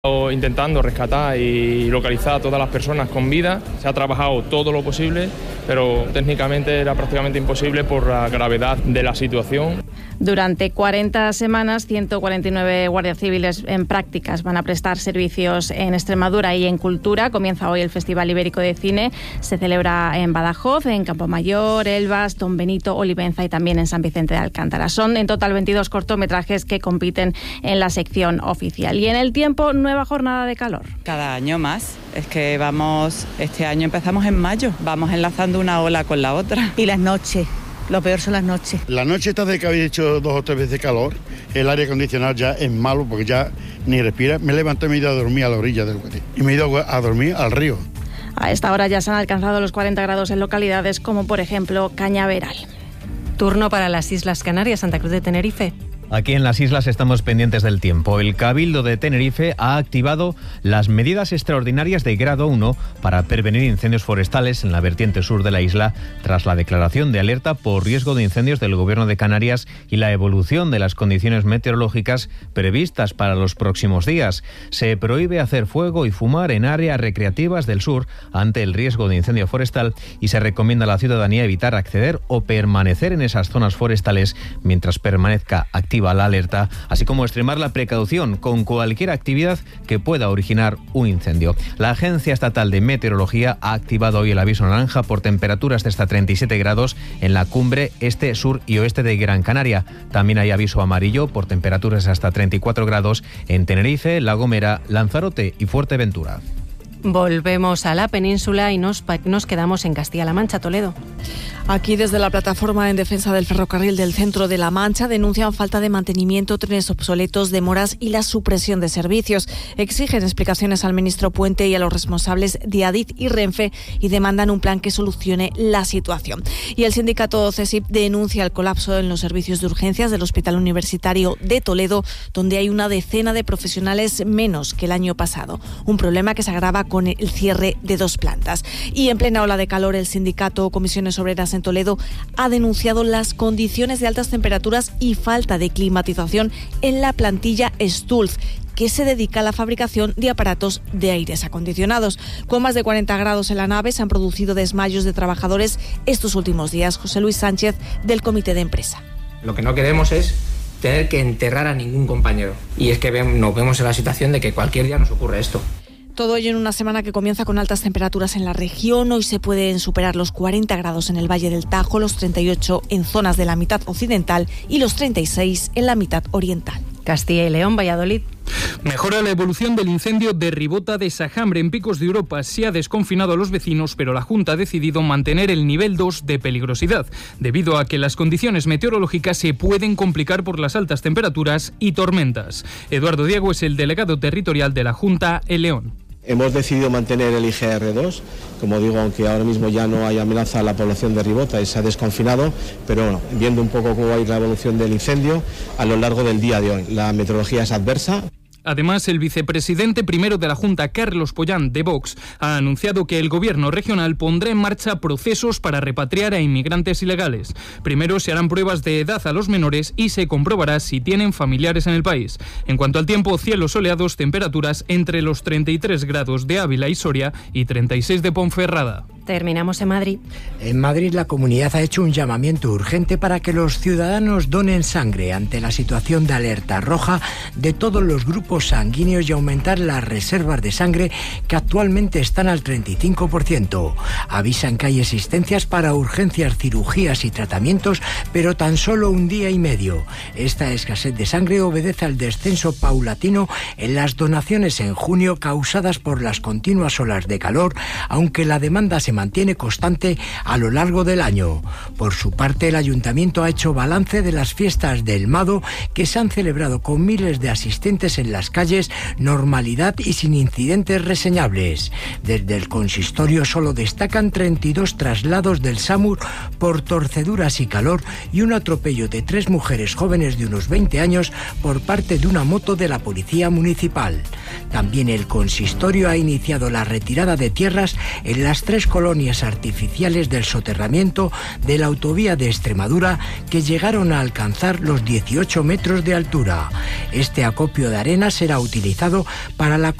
Intentando rescatar y localizar a todas las personas con vida. Se ha trabajado todo lo posible, pero técnicamente era prácticamente imposible por la gravedad de la situación. Durante 40 semanas, 149 guardias civiles en prácticas van a prestar servicios en Extremadura y en Cultura. Comienza hoy el Festival Ibérico de Cine. Se celebra en Badajoz, en Campomayor, Elvas, Don Benito, Olivenza y también en San Vicente de Alcántara. Son en total 22 cortometrajes que compiten en la sección oficial. Y en el tiempo, nueva jornada de calor. Cada año más. Es que este año empezamos en mayo. Vamos enlazando una ola con la otra. Y las noches. Lo peor son las noches. La noche está de que había hecho 2 o 3 veces calor. El aire acondicionado ya es malo porque ya ni respira. Me levanté y me he ido a dormir a la orilla del Guadí. Y me he ido a dormir al río. A esta hora ya se han alcanzado los 40 grados en localidades como por ejemplo Cañaveral. Turno para las Islas Canarias, Santa Cruz de Tenerife. Aquí en las islas estamos pendientes del tiempo. El Cabildo de Tenerife ha activado las medidas extraordinarias de grado 1 para prevenir incendios forestales en la vertiente sur de la isla tras la declaración de alerta por riesgo de incendios del Gobierno de Canarias y la evolución de las condiciones meteorológicas previstas para los próximos días. Se prohíbe hacer fuego y fumar en áreas recreativas del sur ante el riesgo de incendio forestal y se recomienda a la ciudadanía evitar acceder o permanecer en esas zonas forestales mientras permanezca activa la alerta, así como extremar la precaución con cualquier actividad que pueda originar un incendio. La Agencia Estatal de Meteorología ha activado hoy el aviso naranja por temperaturas de hasta 37 grados en la cumbre este, sur y oeste de Gran Canaria. También hay aviso amarillo por temperaturas hasta 34 grados en Tenerife, La Gomera, Lanzarote y Fuerteventura. Volvemos a la península y nos quedamos en Castilla-La Mancha, Toledo. Aquí desde la plataforma en defensa del ferrocarril del centro de La Mancha denuncian falta de mantenimiento, trenes obsoletos, demoras y la supresión de servicios. Exigen explicaciones al ministro Puente y a los responsables de Adif y Renfe y demandan un plan que solucione la situación. Y el sindicato CESIP denuncia el colapso en los servicios de urgencias del Hospital Universitario de Toledo, donde hay una decena de profesionales menos que el año pasado. Un problema que se agrava con el cierre de 2 plantas. Y en plena ola de calor, el sindicato Comisiones Obreras en Toledo ha denunciado las condiciones de altas temperaturas y falta de climatización en la plantilla Stulz, que se dedica a la fabricación de aparatos de aires acondicionados. Con más de 40 grados en la nave se han producido desmayos de trabajadores estos últimos días. José Luis Sánchez, del Comité de Empresa. Lo que no queremos es tener que enterrar a ningún compañero. Y es que nos vemos en la situación de que cualquier día nos ocurre esto. Todo ello en una semana que comienza con altas temperaturas en la región. Hoy se pueden superar los 40 grados en el Valle del Tajo, los 38 en zonas de la mitad occidental y los 36 en la mitad oriental. Castilla y León, Valladolid. Mejora la evolución del incendio de Ribota de Sajambre en Picos de Europa. Se ha desconfinado a los vecinos, pero la Junta ha decidido mantener el nivel 2 de peligrosidad, debido a que las condiciones meteorológicas se pueden complicar por las altas temperaturas y tormentas. Eduardo Diego es el delegado territorial de la Junta en León. Hemos decidido mantener el IGR2, como digo, aunque ahora mismo ya no hay amenaza a la población de Ribota y se ha desconfinado, pero bueno, viendo un poco cómo va a ir la evolución del incendio a lo largo del día de hoy. La meteorología es adversa. Además, el vicepresidente primero de la Junta, Carlos Pollán, de Vox, ha anunciado que el gobierno regional pondrá en marcha procesos para repatriar a inmigrantes ilegales. Primero se harán pruebas de edad a los menores y se comprobará si tienen familiares en el país. En cuanto al tiempo, cielos soleados, temperaturas entre los 33 grados de Ávila y Soria y 36 de Ponferrada. Terminamos en Madrid. En Madrid, la comunidad ha hecho un llamamiento urgente para que los ciudadanos donen sangre ante la situación de alerta roja de todos los grupos sanguíneos y aumentar las reservas de sangre que actualmente están al 35%. Avisan que hay existencias para urgencias, cirugías y tratamientos, pero tan solo un día y medio. Esta escasez de sangre obedece al descenso paulatino en las donaciones en junio causadas por las continuas olas de calor, aunque la demanda se mantiene constante a lo largo del año. Por su parte, el Ayuntamiento ha hecho balance de las fiestas del Mado, que se han celebrado con miles de asistentes en las calles, normalidad y sin incidentes reseñables. Desde el consistorio solo destacan 32 traslados del SAMUR por torceduras y calor y un atropello de 3 mujeres jóvenes de unos 20 años por parte de una moto de la Policía Municipal. También el consistorio ha iniciado la retirada de tierras en las 3 colonias colonias artificiales del soterramiento de la autovía de Extremadura que llegaron a alcanzar los 18 metros de altura. Este acopio de arena será utilizado para la